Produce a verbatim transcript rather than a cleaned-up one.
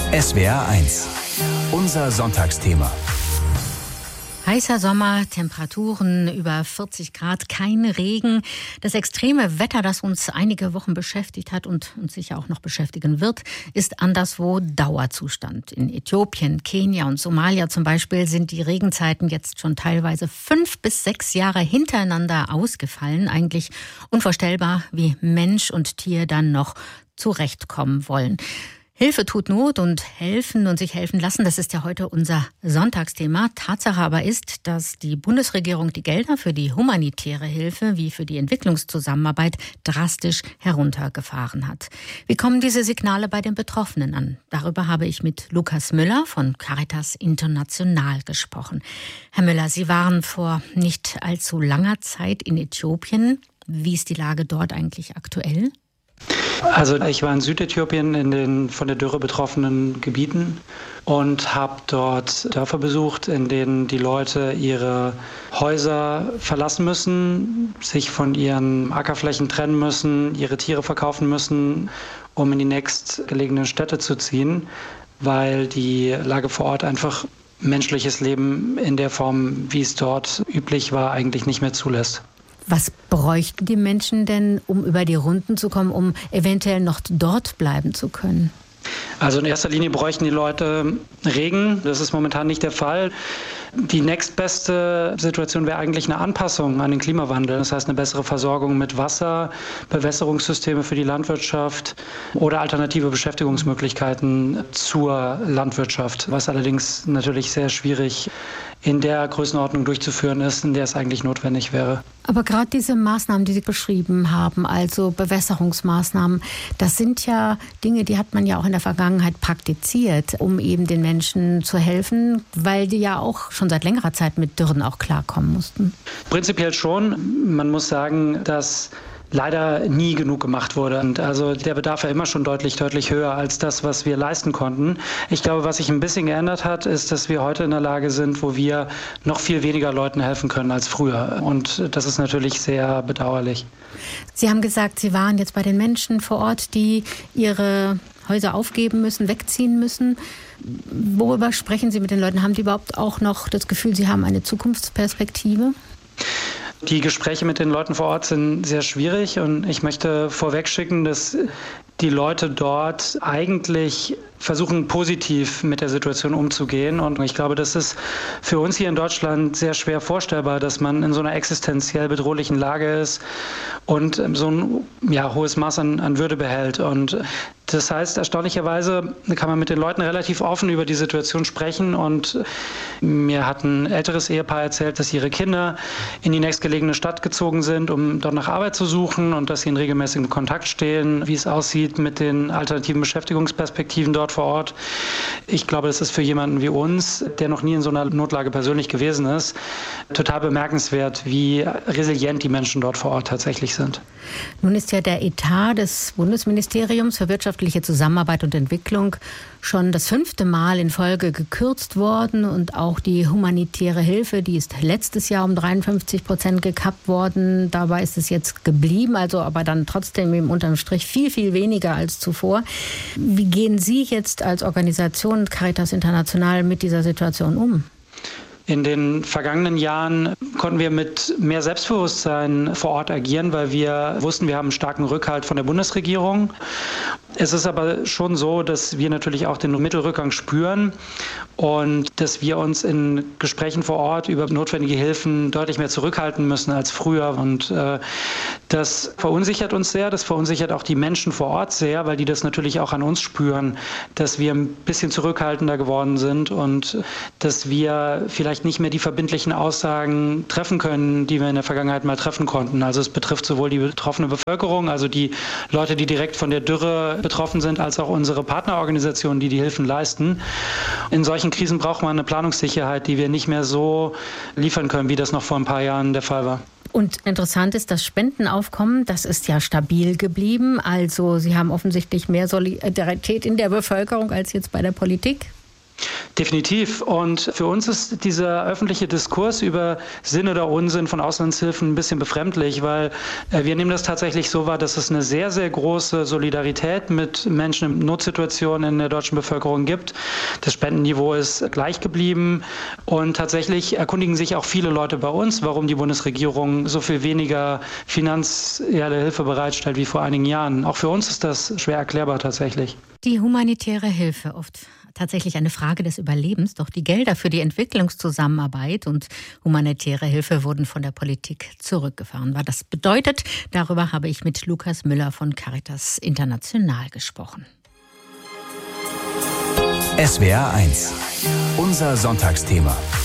S W R eins. Unser Sonntagsthema. Heißer Sommer, Temperaturen über vierzig Grad, kein Regen. Das extreme Wetter, das uns einige Wochen beschäftigt hat und uns sicher auch noch beschäftigen wird, ist anderswo Dauerzustand. In Äthiopien, Kenia und Somalia zum Beispiel sind die Regenzeiten jetzt schon teilweise fünf bis sechs Jahre hintereinander ausgefallen. Eigentlich unvorstellbar, wie Mensch und Tier dann noch zurechtkommen wollen. Hilfe tut Not und helfen und sich helfen lassen, das ist ja heute unser Sonntagsthema. Tatsache aber ist, dass die Bundesregierung die Gelder für die humanitäre Hilfe wie für die Entwicklungszusammenarbeit drastisch heruntergefahren hat. Wie kommen diese Signale bei den Betroffenen an? Darüber habe ich mit Lukas Müller von Caritas International gesprochen. Herr Müller, Sie waren vor nicht allzu langer Zeit in Äthiopien. Wie ist die Lage dort eigentlich aktuell? Also ich war in Südäthiopien in den von der Dürre betroffenen Gebieten und habe dort Dörfer besucht, in denen die Leute ihre Häuser verlassen müssen, sich von ihren Ackerflächen trennen müssen, ihre Tiere verkaufen müssen, um in die nächstgelegenen Städte zu ziehen, weil die Lage vor Ort einfach menschliches Leben in der Form, wie es dort üblich war, eigentlich nicht mehr zulässt. Was bräuchten die Menschen denn, um über die Runden zu kommen, um eventuell noch dort bleiben zu können? Also in erster Linie bräuchten die Leute Regen. Das ist momentan nicht der Fall. Die nächstbeste Situation wäre eigentlich eine Anpassung an den Klimawandel. Das heißt eine bessere Versorgung mit Wasser, Bewässerungssysteme für die Landwirtschaft oder alternative Beschäftigungsmöglichkeiten zur Landwirtschaft, was allerdings natürlich sehr schwierig in der Größenordnung durchzuführen ist, in der es eigentlich notwendig wäre. Aber gerade diese Maßnahmen, die Sie beschrieben haben, also Bewässerungsmaßnahmen, das sind ja Dinge, die hat man ja auch in der Vergangenheit praktiziert, um eben den Menschen zu helfen, weil die ja auch schon seit längerer Zeit mit Dürren auch klarkommen mussten. Prinzipiell schon. Man muss sagen, dass leider nie genug gemacht wurde. Und also der Bedarf war immer schon deutlich, deutlich höher als das, was wir leisten konnten. Ich glaube, was sich ein bisschen geändert hat, ist, dass wir heute in der Lage sind, wo wir noch viel weniger Leuten helfen können als früher. Und das ist natürlich sehr bedauerlich. Sie haben gesagt, Sie waren jetzt bei den Menschen vor Ort, die ihre Häuser aufgeben müssen, wegziehen müssen. Worüber sprechen Sie mit den Leuten? Haben die überhaupt auch noch das Gefühl, sie haben eine Zukunftsperspektive? Die Gespräche mit den Leuten vor Ort sind sehr schwierig und ich möchte vorwegschicken, dass die Leute dort eigentlich versuchen, positiv mit der Situation umzugehen. Und ich glaube, das ist für uns hier in Deutschland sehr schwer vorstellbar, dass man in so einer existenziell bedrohlichen Lage ist und so ein ja, hohes Maß an, an Würde behält. Und das heißt, erstaunlicherweise kann man mit den Leuten relativ offen über die Situation sprechen. Und mir hat ein älteres Ehepaar erzählt, dass ihre Kinder in die nächstgelegene Stadt gezogen sind, um dort nach Arbeit zu suchen und dass sie in regelmäßigem Kontakt stehen, wie es aussieht mit den alternativen Beschäftigungsperspektiven dort vor Ort. Ich glaube, das ist für jemanden wie uns, der noch nie in so einer Notlage persönlich gewesen ist, total bemerkenswert, wie resilient die Menschen dort vor Ort tatsächlich sind. Nun ist ja der Etat des Bundesministeriums für wirtschaftliche Zusammenarbeit und Entwicklung schon das fünfte Mal in Folge gekürzt worden und auch die humanitäre Hilfe, die ist letztes Jahr um dreiundfünfzig Prozent gekappt worden. Dabei ist es jetzt geblieben, also aber dann trotzdem im unterm Strich viel, viel weniger als zuvor. Wie gehen Sie jetzt als Organisation Caritas International mit dieser Situation um? In den vergangenen Jahren konnten wir mit mehr Selbstbewusstsein vor Ort agieren, weil wir wussten, wir haben einen starken Rückhalt von der Bundesregierung. Es ist aber schon so, dass wir natürlich auch den Mittelrückgang spüren und dass wir uns in Gesprächen vor Ort über notwendige Hilfen deutlich mehr zurückhalten müssen als früher. Und äh, das verunsichert uns sehr, das verunsichert auch die Menschen vor Ort sehr, weil die das natürlich auch an uns spüren, dass wir ein bisschen zurückhaltender geworden sind und dass wir vielleicht nicht mehr die verbindlichen Aussagen treffen können, die wir in der Vergangenheit mal treffen konnten. Also es betrifft sowohl die betroffene Bevölkerung, also die Leute, die direkt von der Dürre betroffen sind, als auch unsere Partnerorganisationen, die die Hilfen leisten. In solchen Krisen braucht man eine Planungssicherheit, die wir nicht mehr so liefern können, wie das noch vor ein paar Jahren der Fall war. Und interessant ist, das Spendenaufkommen, das ist ja stabil geblieben. Also Sie haben offensichtlich mehr Solidarität in der Bevölkerung als jetzt bei der Politik. Definitiv. Und für uns ist dieser öffentliche Diskurs über Sinn oder Unsinn von Auslandshilfen ein bisschen befremdlich, weil wir nehmen das tatsächlich so wahr, dass es eine sehr, sehr große Solidarität mit Menschen in Notsituationen in der deutschen Bevölkerung gibt. Das Spendenniveau ist gleich geblieben und tatsächlich erkundigen sich auch viele Leute bei uns, warum die Bundesregierung so viel weniger finanzielle Hilfe bereitstellt wie vor einigen Jahren. Auch für uns ist das schwer erklärbar tatsächlich. Die humanitäre Hilfe, oft tatsächlich eine Frage des Überlebens, doch die Gelder für die Entwicklungszusammenarbeit und humanitäre Hilfe wurden von der Politik zurückgefahren. Was das bedeutet, darüber habe ich mit Lukas Müller von Caritas International gesprochen. S W R eins, unser Sonntagsthema.